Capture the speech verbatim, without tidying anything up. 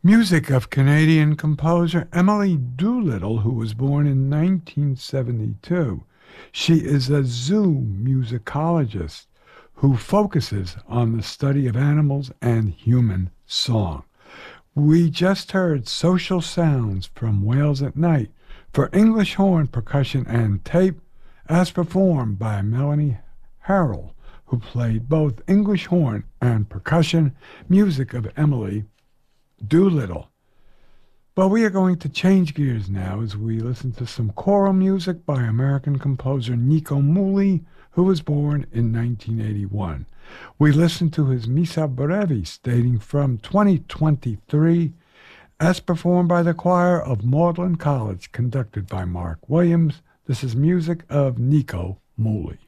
Music of Canadian composer Emily Doolittle, who was born in nineteen seventy-two. She is a zoo musicologist who focuses on the study of animals and human song. We just heard Social Sounds from Whales at Night for English horn, percussion, and tape, as performed by Melanie Harrell, who played both English horn and percussion, music of Emily Doolittle. But we are going to change gears now as we listen to some choral music by American composer Nico Muhly, who was born in nineteen eighty-one. We listen to his Missa Brevis dating from twenty twenty-three, as performed by the choir of Magdalen College, conducted by Mark Williams. This is music of Nico Muhly.